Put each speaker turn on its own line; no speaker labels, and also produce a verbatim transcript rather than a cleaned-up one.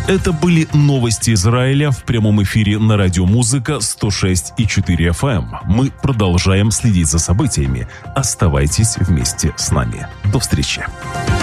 Это были новости Израиля в прямом эфире на Радио Музыка сто шесть и четыре эф эм. Мы продолжаем следить за событиями. Оставайтесь вместе с нами. До встречи.